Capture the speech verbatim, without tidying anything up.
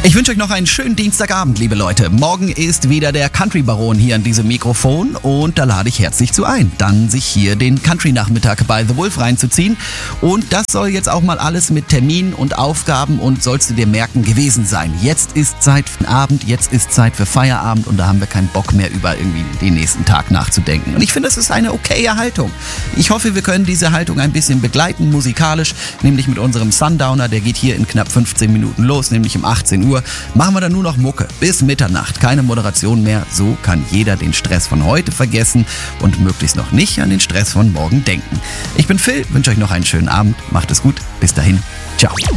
Ich wünsche euch noch einen schönen Dienstagabend, liebe Leute. Morgen ist wieder der Country Baron hier an diesem Mikrofon und da lade ich herzlich zu ein, dann sich hier den Country-Nachmittag bei The Wolf reinzuziehen. Und das soll jetzt auch mal alles mit Terminen und Aufgaben und sollst du dir merken gewesen sein. Jetzt ist Zeit für den Abend, jetzt ist Zeit für Feierabend und da haben wir keinen Bock mehr über irgendwie den nächsten Tag nachzudenken. Und ich finde, das ist eine okaye Haltung. Ich hoffe, wir können diese Haltung ein bisschen begleiten, musikalisch, nämlich mit unserem Sundowner, der geht hier in knapp fünfzehn Minuten los, nämlich um achtzehn Uhr. Machen wir dann nur noch Mucke bis Mitternacht, keine Moderation mehr. So kann jeder den Stress von heute vergessen und möglichst noch nicht an den Stress von morgen denken. Ich bin Phil, wünsche euch noch einen schönen Abend, macht es gut, bis dahin, ciao.